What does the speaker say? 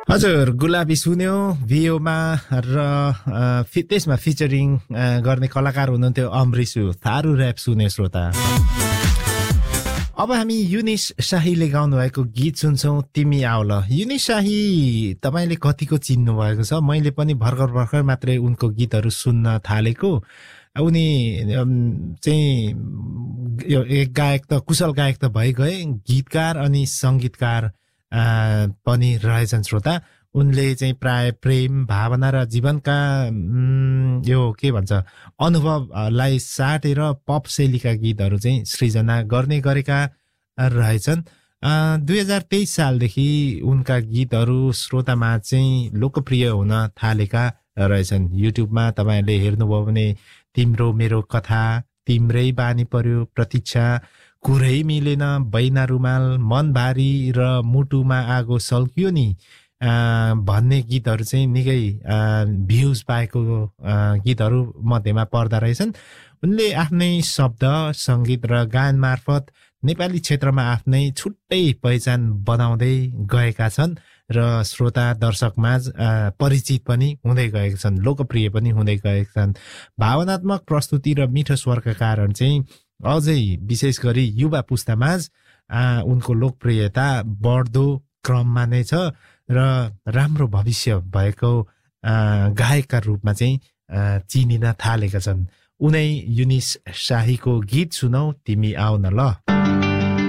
हजुर गुलाबी सुन्यो भियोमा र त्यसमा फिचरिङ गर्ने कलाकार हुनुहुन्थ्यो अमृशु थारू र्याप सुन्यो श्रोता। अब हामी युनिस शाहीले गाउनु भएको गीत सुन्छौं तिमी आउ ल। युनिस शाही तपाईले कतिको चिन्नु भएको छ? मैले पनि भर्खर मात्रै उनको गीतहरू सुन्न थालेको। उनी चाहिँ एक गायक त कुशल गायक त भइगए, गीतकार अनि संगीतकार पनि रहेछन् श्रोता। उनले चाहिँ प्राय प्रेम भावना र जीवनका यो के भन्छ अनुभवलाई साटेर पप शैलीका गीतहरू चाहिँ सृजना गर्ने गरेका रहेछन्। 2023 सालदेखि उनका गीतहरू श्रोतामा चाहिँ लोकप्रिय हुन थालेका रहेछन्। युट्युबमा तपाईहरुले हेर्नुभयो भने तिम्रो मेरो कथा, तिम्रै बानी पर्यो, प्रतीक्षा, कुरै मिलेन, बैना रुमाल, मन भारी र मुटुमा आगो सल्कियो नि भन्ने गीतहरू चाहिँ निकै भ्युज पाएको गीतहरू मध्येमा पर्दा रहेछन्। उनले आफ्नै शब्द संगीत र गायन मार्फत नेपाली क्षेत्रमा आफ्नै छुट्टै पहिचान बनाउँदै गएका छन् र श्रोता दर्शकमाझ परिचित पनि हुँदै गएका छन्, लोकप्रिय पनि हुँदै गएका छन्। भावनात्मक प्रस्तुति र मिठो स्वरका कारण चाहिँ अझै विशेष गरी युवा पुस्तामाझ उनको लोकप्रियता बढ्दो क्रममा नै छ र राम्रो भविष्य भएको गायकका रूपमा चाहिँ चिनिन थालेका छन्। उनै युनिस शाहीको गीत सुनौ तिमी आउ न ल।